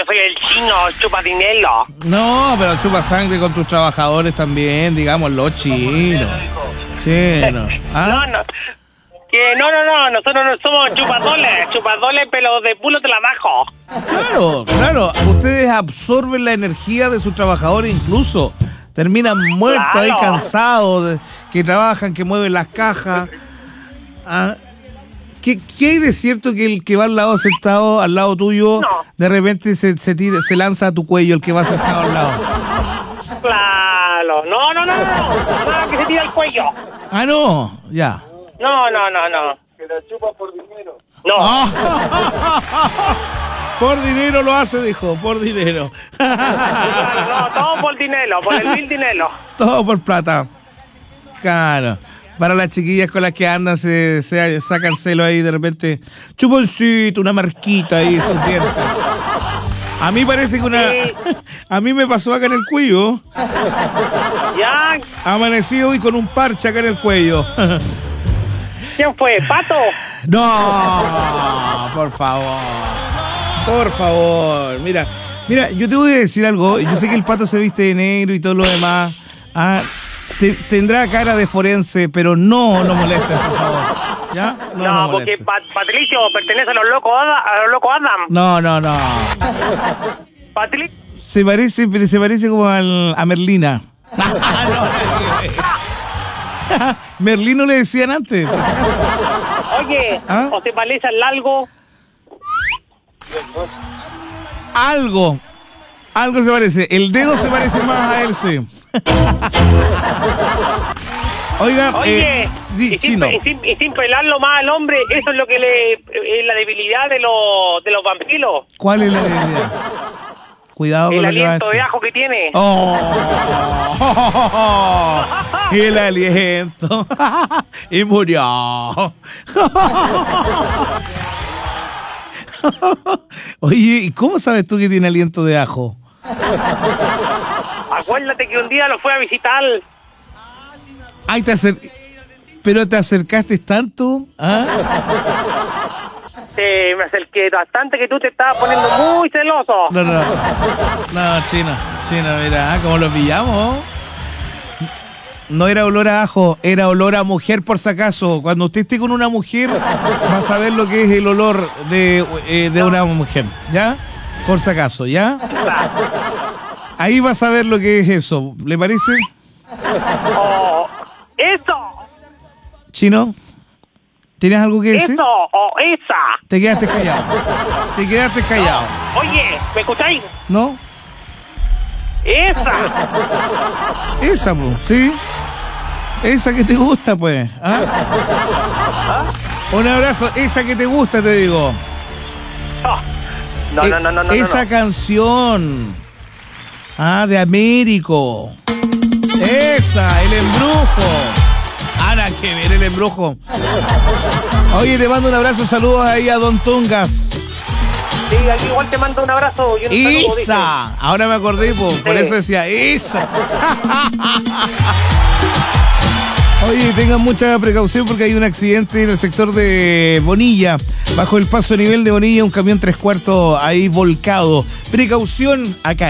soy el chino, chupa dinero. No, pero chupa sangre con tus trabajadores también, digámoslo, chino. Chino. ¿Ah? No. Que no, nosotros no somos chupadores, pero de pulo te la bajo. Claro, ustedes absorben la energía de sus trabajadores incluso. Terminan muertos ahí, cansados, que trabajan, que mueven las cajas. ¿Ah? ¿Qué hay de cierto que el que va al lado sentado, al lado tuyo, de repente se lanza a tu cuello el que va sentado al lado? Claro, no, nada que se tira al cuello. Ah, no, ya. No. Que la chupa por dinero. No. Por dinero lo hace, dijo, por dinero. Claro, no, todo por dinero, por el mil dinero. Todo por plata. Claro. Para las chiquillas con las que andan se sacan celo ahí de repente. Chuponcito, una marquita ahí, sus dientes. A mí parece que a mí me pasó acá en el cuello. Ya. Amanecí hoy con un parche acá en el cuello. ¿Quién fue? ¿Pato? No, por favor. Mira, yo te voy a decir algo. Yo sé que el Pato se viste de negro y todo lo demás. Tendrá cara de forense, pero no lo molestes, por favor. ¿Ya? No, porque Patricio pertenece a los locos Adam. No. Patricio. Se parece como a Merlina. Merlino le decían antes. Oye, ¿o se parece al algo? Algo se parece. El dedo se parece más a él, sí. Oiga, oye, y sin pelarlo más al hombre, eso es lo que es la debilidad de los vampiros. ¿Cuál es la debilidad? Cuidado con el lo que va a aliento decir. de ajo que tiene. El aliento. Y murió. Oye, ¿y cómo sabes tú que tiene aliento de ajo? Acuérdate que un día lo fue a visitar. Ay, pero te acercaste tanto, Me acerqué bastante que tú te estabas poniendo muy celoso. No, Chino, mira, ¿cómo lo pillamos? No era olor a ajo, era olor a mujer, por si acaso. Cuando usted esté con una mujer, va a saber lo que es el olor de una mujer, ¿ya? Por si acaso, ¿ya? Ahí va a saber lo que es eso, ¿le parece? ¡Eso! Chino, ¿tienes algo que decir? ¡Eso o esa! Te quedaste callado. No. Oye, ¿me escucháis? ¿No? ¡Esa! Esa, pues, ¿sí? Esa que te gusta, pues. Un abrazo, esa que te gusta, te digo. No. Esa canción. De Américo. Esa, el embrujo. Nada que ver el embrujo. Oye, te mando un abrazo, saludos ahí a Don Tungas. Sí, aquí igual te mando un abrazo. Isa, ahora me acordé, por eso decía Isa. Oye, tengan mucha precaución porque hay un accidente en el sector de Bonilla. Bajo el paso a nivel de Bonilla, un camión 3/4 ahí volcado. Precaución acá.